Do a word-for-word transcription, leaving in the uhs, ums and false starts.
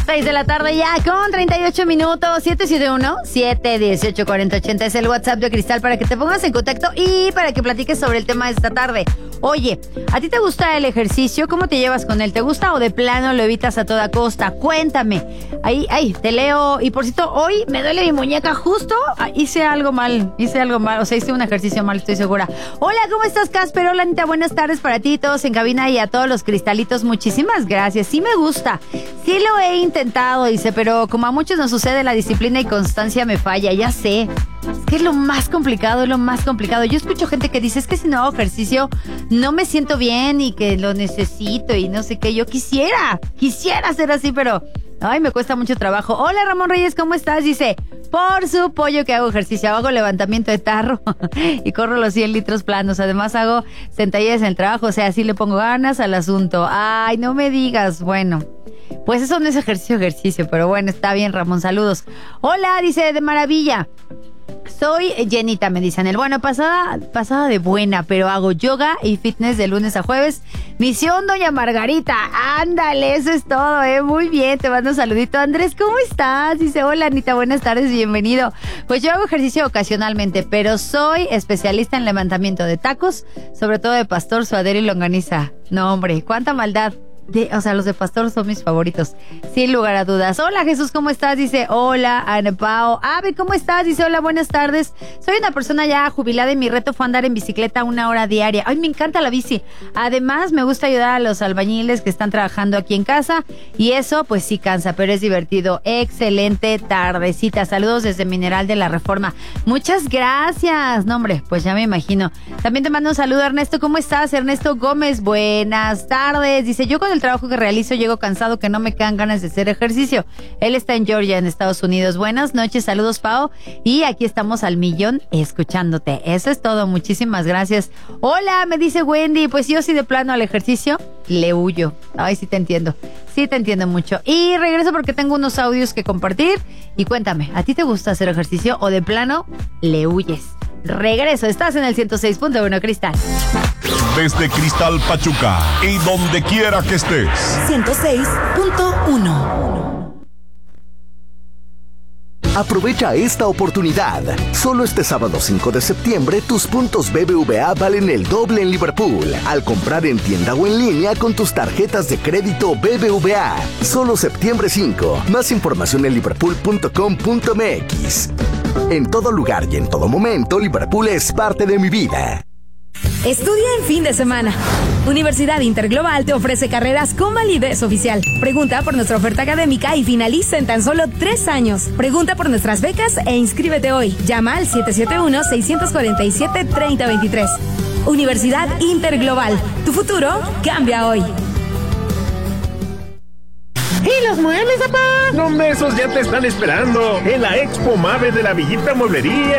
seis de la tarde ya con treinta y ocho minutos. siete siete uno, siete uno ocho, cuatro cero ocho cero es el WhatsApp de Cristal para que te pongas en contacto y para que platiques sobre el tema de esta tarde. Oye, ¿a ti te gusta el ejercicio? ¿Cómo te llevas con él? ¿Te gusta o de plano lo evitas a toda costa? Cuéntame. Ahí, ahí, te leo. Y por cierto, hoy me duele mi muñeca justo. Ah, hice algo mal, hice algo mal. O sea, hice un ejercicio mal, estoy segura. Hola, ¿cómo estás, Casper? Hola, Anita, buenas tardes para ti, todos en cabina y a todos los cristalitos. Muchísimas gracias. Sí me gusta. Sí lo he intentado, dice, pero como a muchos nos sucede, la disciplina y constancia me falla, ya sé. Es que es lo más complicado, es lo más complicado. Yo escucho gente que dice, es que si no hago ejercicio no me siento bien y que lo necesito y no sé qué. Yo quisiera, quisiera ser así, pero ay, me cuesta mucho trabajo. Hola, Ramón Reyes, ¿cómo estás? Dice, por su pollo que hago ejercicio, hago levantamiento de tarro y corro los cien litros planos. Además hago sentadillas en el trabajo, o sea, así le pongo ganas al asunto. Ay, no me digas, bueno. Pues eso no es ejercicio, ejercicio, pero bueno, está bien, Ramón, saludos. Hola, dice, de maravilla. Soy llenita, me dicen. El bueno, pasada, pasada de buena, pero hago yoga y fitness de lunes a jueves. Misión Doña Margarita. Ándale, eso es todo, ¿eh? Muy bien, te mando un saludito. Andrés, ¿cómo estás? Dice, hola, Anita, buenas tardes, bienvenido. Pues yo hago ejercicio ocasionalmente, pero soy especialista en levantamiento de tacos, sobre todo de pastor, suadero y longaniza. No, hombre, cuánta maldad. De, o sea, los de pastor son mis favoritos, sin lugar a dudas. Hola, Jesús, ¿cómo estás? Dice, hola, Ana Pao. Ave, ¿cómo estás? Dice, hola, buenas tardes. Soy una persona ya jubilada y mi reto fue andar en bicicleta una hora diaria. Ay, me encanta la bici. Además, me gusta ayudar a los albañiles que están trabajando aquí en casa y eso, pues sí cansa, pero es divertido. Excelente tardecita. Saludos desde Mineral de la Reforma. Muchas gracias. No, hombre, pues ya me imagino. También te mando un saludo, Ernesto. ¿Cómo estás? Ernesto Gómez, buenas tardes. Dice, yo con el trabajo que realizo llego cansado que no me quedan ganas de hacer ejercicio. Él está en Georgia, en Estados Unidos. Buenas noches, saludos, Pao. Y aquí estamos al millón escuchándote. Eso es todo, muchísimas gracias. Hola, me dice Wendy. Pues yo sí de plano al ejercicio le huyo. Ay, sí te entiendo. Sí te entiendo mucho. Y regreso porque tengo unos audios que compartir. Y cuéntame, ¿a ti te gusta hacer ejercicio o de plano le huyes? Regreso, estás en el ciento seis punto uno Cristal. Desde Cristal Pachuca y donde quiera que estés. ciento seis punto uno. Aprovecha esta oportunidad. Solo este sábado cinco de septiembre tus puntos B B V A valen el doble en Liverpool al comprar en tienda o en línea con tus tarjetas de crédito B B V A. Solo septiembre cinco. Más información en liverpool punto com punto m x. En todo lugar y en todo momento, Liverpool es parte de mi vida. Estudia en fin de semana. Universidad Interglobal te ofrece carreras con validez oficial. Pregunta por nuestra oferta académica y finaliza en tan solo tres años. Pregunta por nuestras becas e inscríbete hoy. Llama al siete siete uno, seis cuatro siete, tres cero dos tres. Universidad Interglobal. Tu futuro cambia hoy. ¿Y los muebles, papá? No, hombre, esos ya te están esperando en la Expo Mave de la Villita Mueblería.